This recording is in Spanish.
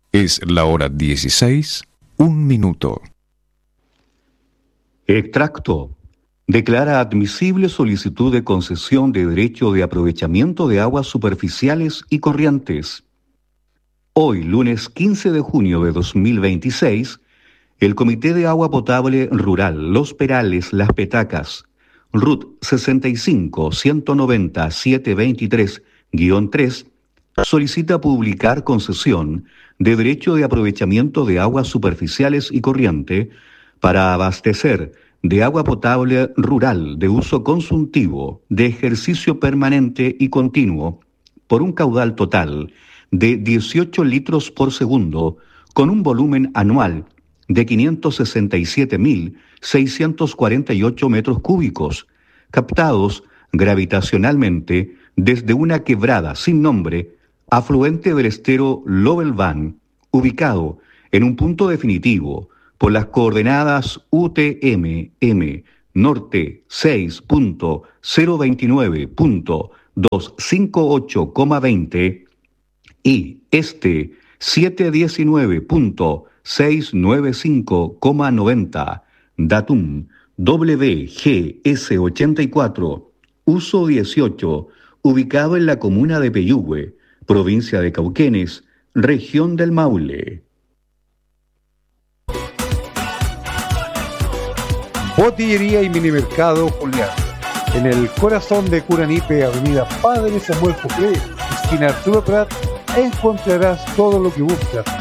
Es la hora 16, 1 minuto. Extracto. Declara admisible solicitud de concesión de derecho de aprovechamiento de aguas superficiales y corrientes. Hoy, lunes 15 de junio de 2026, el Comité de Agua Potable Rural Los Perales Las Petacas, RUT 65-190-723-3, solicita publicar concesión de derecho de aprovechamiento de aguas superficiales y corriente para abastecer de agua potable rural de uso consultivo, de ejercicio permanente y continuo, por un caudal total de 18 litros por segundo, con un volumen anual de 567.648 metros cúbicos, captados gravitacionalmente desde una quebrada sin nombre, afluente del estero Lobelvan, ubicado en un punto definitivo por las coordenadas UTM-M Norte 6.029.258,20 y Este 719.695,90, datum WGS84, uso 18, ubicado en la comuna de Peyúgue, provincia de Cauquenes, región del Maule. Botillería y minimercado Julián. En el corazón de Curanipe, avenida Padre Samuel Jofré, esquina Arturo Prat, encontrarás todo lo que buscas